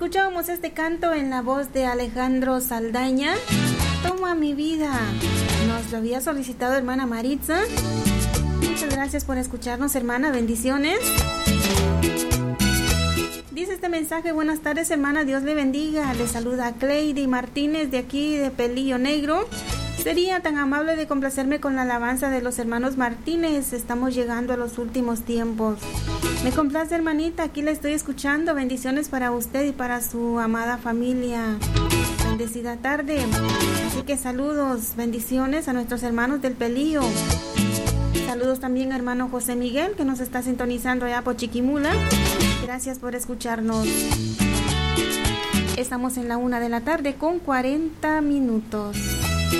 Escuchábamos este canto en la voz de Alejandro Saldaña. Toma mi vida. Nos lo había solicitado hermana Maritza. Muchas gracias por escucharnos, hermana. Bendiciones. Dice este mensaje: buenas tardes, hermana, Dios le bendiga. Le saluda Cleidy Martínez de aquí de Pelillo Negro. Sería tan amable de complacerme con la alabanza de los hermanos Martínez. Estamos llegando a los últimos tiempos. Me complace, hermanita, aquí la estoy escuchando. Bendiciones para usted y para su amada familia. Bendecida tarde. Así que saludos, bendiciones a nuestros hermanos del Pelillo. Saludos también a hermano José Miguel, que nos está sintonizando allá por Chiquimula. Gracias por escucharnos. Estamos en la 1 de la tarde con 40 minutos.